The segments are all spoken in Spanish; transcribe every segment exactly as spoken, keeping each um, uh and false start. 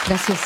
Gracias.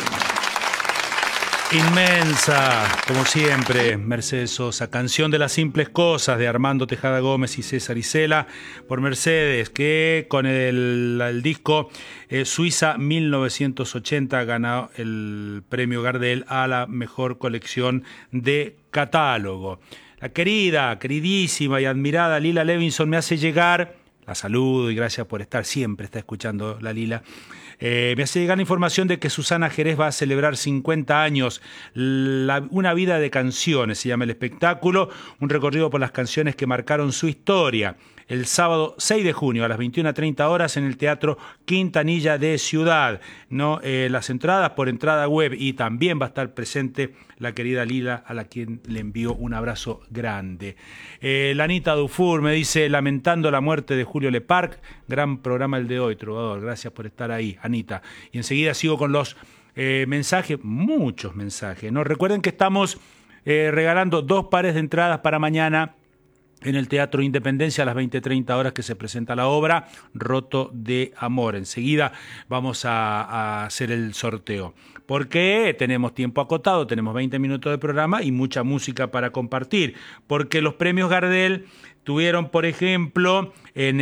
Inmensa, como siempre, Mercedes Sosa. Canción de las simples cosas de Armando Tejada Gómez y César Isela por Mercedes, que con el, el disco eh, Suiza mil novecientos ochenta ganó el premio Gardel a la mejor colección de catálogo. La querida, queridísima y admirada Lila Levinson me hace llegar, la saludo y gracias por estar, siempre está escuchando la Lila. Eh, me hace llegar la información de que Susana Jerez va a celebrar cincuenta años, la, una vida de canciones, se llama el espectáculo, un recorrido por las canciones que marcaron su historia. El sábado seis de junio a las veintiuna treinta horas en el Teatro Quintanilla de Ciudad. ¿No? Eh, las entradas por entrada web, y también va a estar presente la querida Lila, a la quien le envío un abrazo grande. Eh, Lanita Dufour me dice, lamentando la muerte de Julio Leparc, gran programa el de hoy, Trovador, gracias por estar ahí, Anita. Y enseguida sigo con los eh, mensajes, muchos mensajes, ¿no? Recuerden que estamos eh, regalando dos pares de entradas para mañana en el Teatro Independencia a las veinte treinta horas, que se presenta la obra Roto de Amor. Enseguida vamos a, a hacer el sorteo, porque tenemos tiempo acotado, tenemos veinte minutos de programa y mucha música para compartir, porque los premios Gardel tuvieron, por ejemplo, en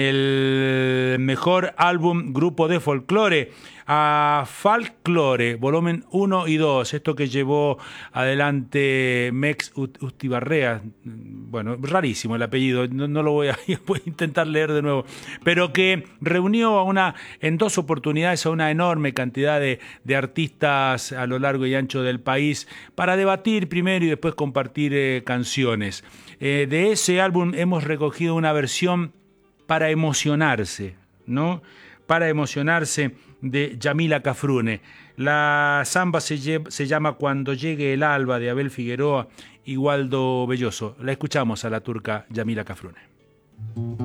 el mejor álbum grupo de folclore, a Folklore, volumen uno y dos, esto que llevó adelante Mex Ustibarrea, bueno, rarísimo el apellido, no, no lo voy a, voy a intentar leer de nuevo, pero que reunió a una, en dos oportunidades a una enorme cantidad de, de artistas a lo largo y ancho del país para debatir primero y después compartir eh, canciones. Eh, de ese álbum hemos recogido una versión para emocionarse, ¿no? Para emocionarse, de Yamila Cafrune. La samba se, se llama Cuando llegue el alba, de Abel Figueroa y Waldo Belloso. La escuchamos a la turca Yamila Cafrune.